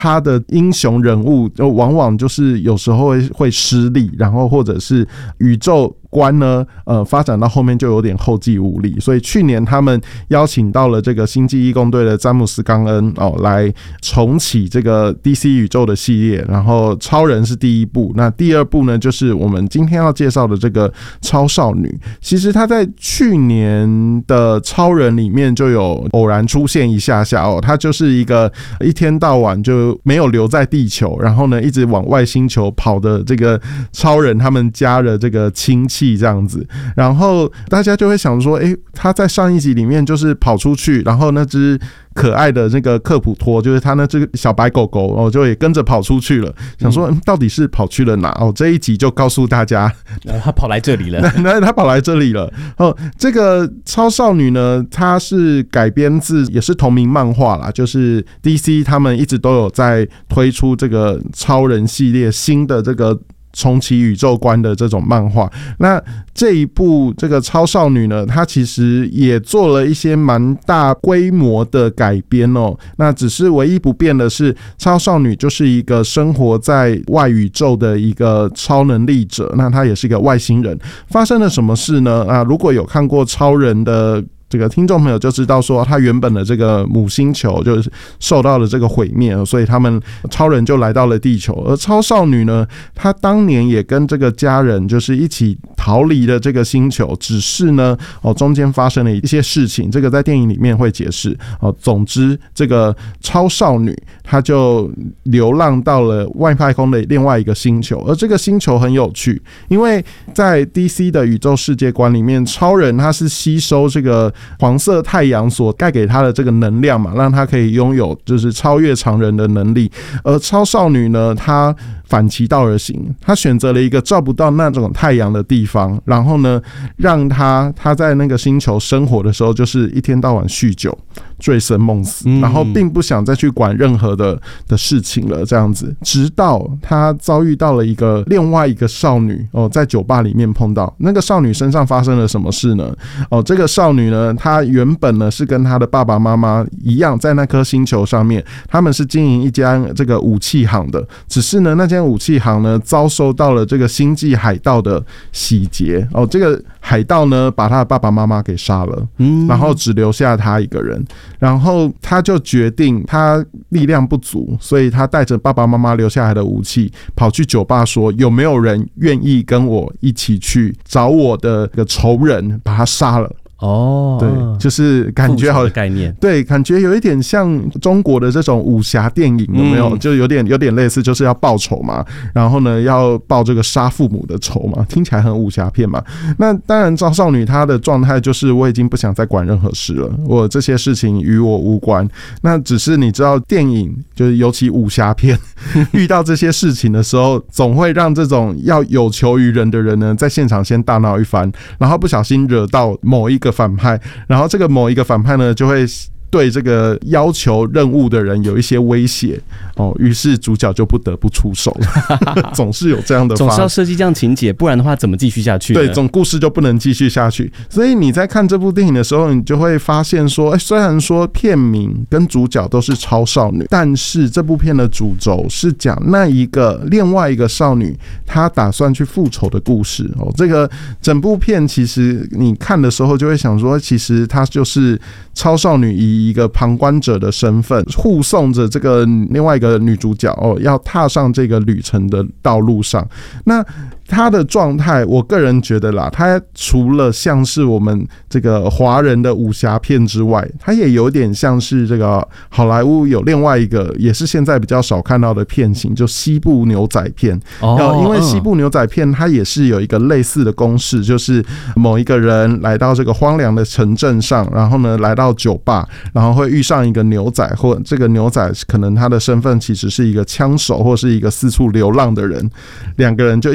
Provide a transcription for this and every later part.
他的英雄人物往往就是有时候会失利，然后或者是宇宙观呢，发展到后面就有点后继无力，所以去年他们邀请到了这个星际义工队的詹姆斯·冈恩来重启这个 DC 宇宙的系列，然后超人是第一部，那第二部呢就是我们今天要介绍的这个超少女。其实她在去年的超人里面就有偶然出现一下下她就是一个一天到晚就没有留在地球，然后呢一直往外星球跑的这个超人他们家的这个亲戚这样子，然后大家就会想说，他在上一集里面就是跑出去，然后那只可爱的那个克普托，就是他那只小白狗狗就也跟着跑出去了，想说到底是跑去了哪？这一集就告诉大家， 他跑来这里了。 他跑来这里了。这个超少女呢，它是改编自也是同名漫画啦，就是 DC 他们一直都有在推出这个超人系列新的这个重启宇宙观的这种漫画。那这一部这个超少女呢，它其实也做了一些蛮大规模的改编那只是唯一不变的是，超少女就是一个生活在外宇宙的一个超能力者，那她也是一个外星人。发生了什么事呢？如果有看过超人的这个听众朋友就知道说，他原本的这个母星球就是受到了这个毁灭，所以他们超人就来到了地球。而超少女呢，她当年也跟这个家人就是一起逃离了这个星球，只是呢中间发生了一些事情，这个在电影里面会解释。总之这个超少女她就流浪到了外太空的另外一个星球，而这个星球很有趣，因为在 DC 的宇宙世界观里面，超人他是吸收这个黄色太阳所带给他的这个能量嘛，让他可以拥有就是超越常人的能力。而超少女呢，她反其道而行，她选择了一个照不到那种太阳的地方，然后呢，让她在那个星球生活的时候，就是一天到晚酗酒、醉生梦死，然后并不想再去管任何的事情了，这样子。直到她遭遇到了另外一个少女在酒吧里面碰到，那个少女身上发生了什么事呢？这个少女呢，她原本呢是跟她的爸爸妈妈一样，在那颗星球上面，他们是经营一家这个武器行的，只是呢那间武器行呢遭受到了这个星际海盗的洗劫这个海盗呢把他的爸爸妈妈给杀了，然后只留下他一个人，然后他就决定他力量不足，所以他带着爸爸妈妈留下来的武器跑去酒吧说，有没有人愿意跟我一起去找我的仇人把他杀了。对，就是感觉好概念， 对，感觉有一点像中国的这种武侠电影，有没有？就有点类似，就是要报仇嘛，然后呢要报这个杀父母的仇嘛，听起来很武侠片嘛。那当然，超少女她的状态就是我已经不想再管任何事了，我这些事情与我无关。那只是你知道，电影就是尤其武侠片，遇到这些事情的时候，总会让这种要有求于人的人呢，在现场先大闹一番，然后不小心惹到某一个反派，然后这个某一个反派呢就会对这个要求任务的人有一些威胁于是主角就不得不出手了总是有这样的总是要设计这样情节，不然的话怎么继续下去呢？ 对，总故事就不能继续下去。所以你在看这部电影的时候，你就会发现说，虽然说片名跟主角都是超少女，但是这部片的主轴是讲另外一个少女她打算去复仇的故事这个整部片其实你看的时候就会想说，其实她就是超少女以一个旁观者的身份护送着这个另外一个女主角要踏上这个旅程的道路上。那他的状态，我个人觉得啦，他除了像是我们这个华人的武侠片之外，他也有点像是这个好莱坞有另外一个也是现在比较少看到的片型，就西部牛仔片。因为西部牛仔片它也是有一个类似的公式，就是某一个人来到这个荒凉的城镇上，然后呢来到酒吧，然后会遇上一个牛仔，或这个牛仔可能他的身份其实是一个枪手或是一个四处流浪的人，两个人就一起踏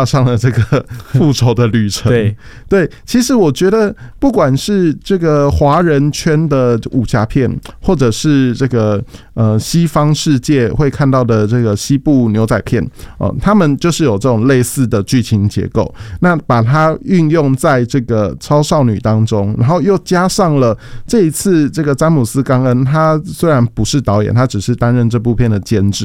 上了这个复仇的旅程。对，其实我觉得不管是这个华人圈的武侠片，或者是这个西方世界会看到的这个西部牛仔片，他们就是有这种类似的剧情结构，那把它运用在这个超少女当中，然后又加上了这一次这个詹姆斯·冈恩，他虽然不是导演，他只是担任这部片的监制。